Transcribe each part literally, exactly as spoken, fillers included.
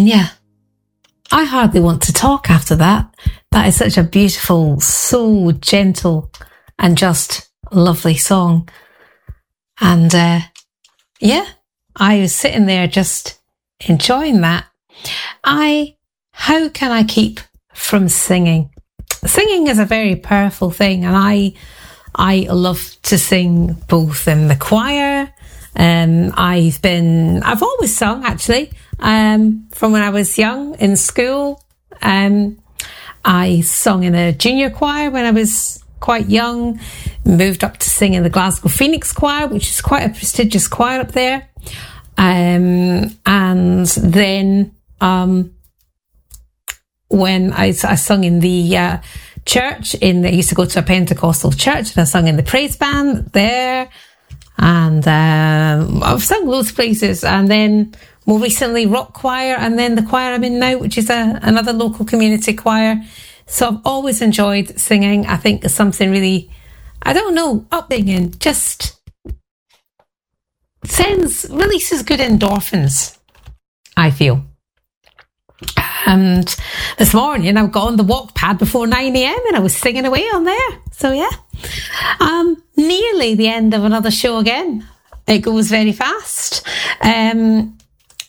And yeah, I hardly want to talk after that. That is such a beautiful, so gentle and just lovely song. And uh, yeah, I was sitting there just enjoying that. I, how can I keep from singing? Singing is a very powerful thing, and I, I love to sing both in the choir. Um, I've been, I've always sung actually, um, from when I was young in school. Um, I sung in a junior choir when I was quite young, moved up to sing in the Glasgow Phoenix Choir, which is quite a prestigious choir up there. Um, and then, um, when I, I sung in the, uh, church in the, I used to go to a Pentecostal church, and I sung in the praise band there. And, um, I've sung loads of places, and then more recently rock choir, and then the choir I'm in now, which is a, another local community choir. So I've always enjoyed singing. I think it's something really, I don't know, upbringing, just sends, releases good endorphins, I feel. And this morning I got on the walk pad before nine a.m. and I was singing away on there. So yeah, um, nearly the end of another show again. It goes very fast. Um,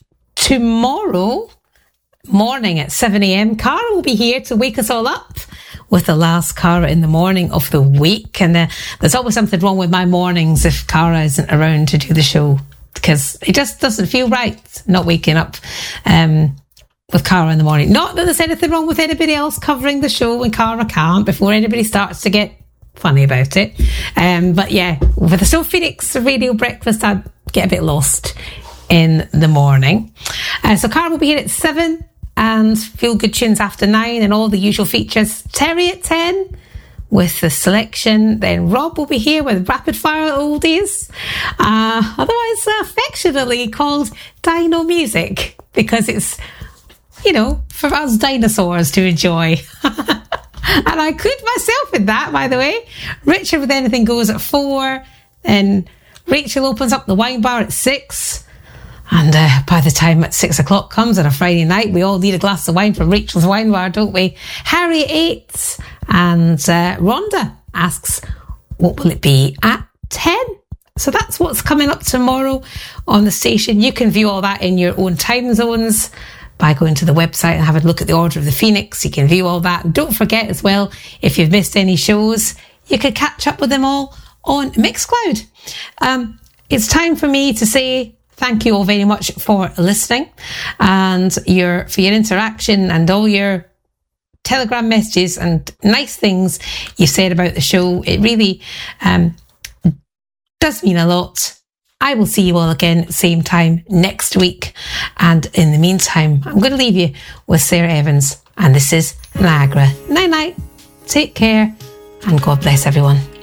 tomorrow morning at seven a.m, Cara will be here to wake us all up with the last Cara in the morning of the week. And uh, there's always something wrong with my mornings if Cara isn't around to do the show, because it just doesn't feel right not waking up um, with Cara in the morning. Not that there's anything wrong with anybody else covering the show when Cara can't, before anybody starts to get funny about it. Um, but yeah, with the Soul Phoenix Radio Breakfast, I'd get a bit lost in the morning. Uh, so Cara will be here at seven, and Feel Good Tunes after nine, and all the usual features. Terry at ten with the selection. Then Rob will be here with Rapid Fire Oldies, uh, otherwise affectionately called Dino Music, because it's, you know, for us dinosaurs to enjoy. And I include myself in that, by the way. Richard with Anything Goes at four. Then Rachel opens up the wine bar at six. And uh, by the time at six o'clock comes on a Friday night, we all need a glass of wine from Rachel's wine bar, don't we? Harry at eight. And uh, Rhonda asks, what will it be at ten? So that's what's coming up tomorrow on the station. You can view all that in your own time zones by going to the website and have a look at the Order of the Phoenix. You can view all that. And don't forget as well, if you've missed any shows, you can catch up with them all on Mixcloud. Um, it's time for me to say thank you all very much for listening, and your for your interaction and all your Telegram messages and nice things you said about the show. It really um, does mean a lot. I will see you all again same time next week. And in the meantime, I'm going to leave you with Sarah Evans. And this is Niagara. Night night. Take care. And God bless everyone.